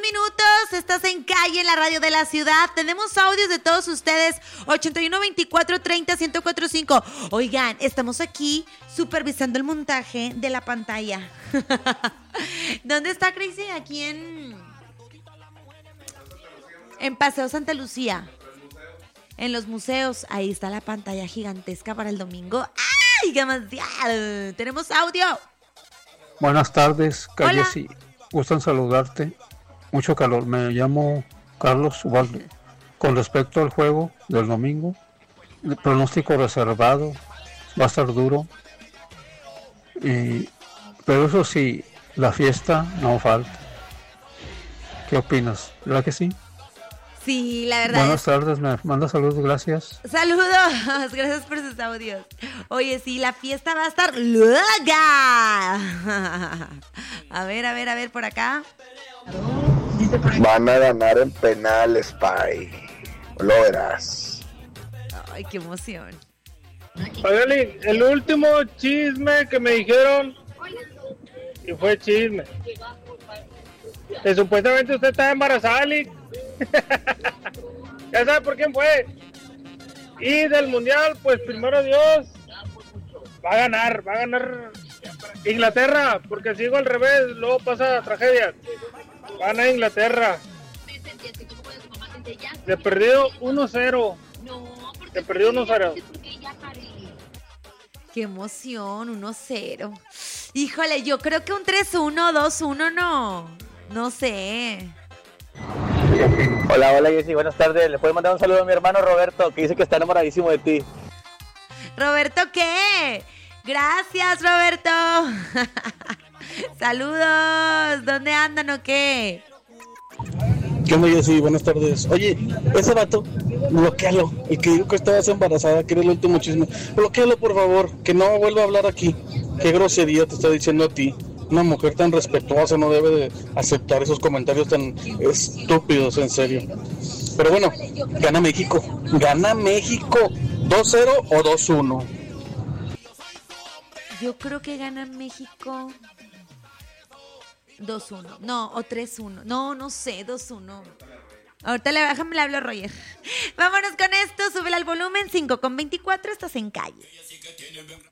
minutos, estás en Calle, en la radio de la ciudad. Tenemos audios de todos ustedes, 8124301045. Oigan, estamos aquí supervisando el montaje de la pantalla. ¿Dónde está Crazy? Aquí en Paseo Santa Lucía. En los museos, ahí está la pantalla gigantesca para el domingo. ¡Ay, qué demasiado! Tenemos audio. Buenas tardes, Calle. Hola. Sí, gustan saludarte. Mucho calor. Me llamo Carlos Ubaldo. Con respecto al juego del domingo, el pronóstico reservado, va a estar duro. Pero eso sí, la fiesta no falta. ¿Qué opinas? ¿Verdad que sí? Sí, la verdad. Buenas tardes, me manda saludos, gracias. Saludos, gracias por sus audios. Oye, sí, la fiesta va a estar loca. A ver, por acá. Van a ganar en penales, Pai. Lo verás. Ay, qué emoción. Oigan, el último chisme que me dijeron, y fue chisme, que supuestamente usted está embarazada, Lick. Ya sabe por quién fue. Y del mundial, pues primero Dios, va a ganar Inglaterra, porque sigo al revés, luego pasa tragedia. Gana Inglaterra. De perdido 1-0. De perdido 1-0. Qué emoción, 1-0. Híjole, yo creo que un 3-1, 2-1 no sé. Hola Jessy, buenas tardes. Le puedo mandar un saludo a mi hermano Roberto, que dice que está enamoradísimo de ti. ¿Roberto qué? Gracias, Roberto. Saludos. ¿Dónde andan o qué? ¿Qué onda, Jessy? Buenas tardes. Oye, ese vato, bloquealo. El que dijo que estabas embarazada, que era el último chisme. Bloquealo, por favor, que no vuelva a hablar aquí. Qué grosería te está diciendo a ti. Una mujer tan respetuosa no debe de aceptar esos comentarios tan estúpidos, en serio. Pero bueno, gana México. Gana México. 2-0 o 2-1. Yo creo que gana México 2-1. No, o 3-1. No sé, 2-1. Ahorita le hablo a Roger. Vámonos con esto. Súbele al volumen. 5:24. Estás en Calle.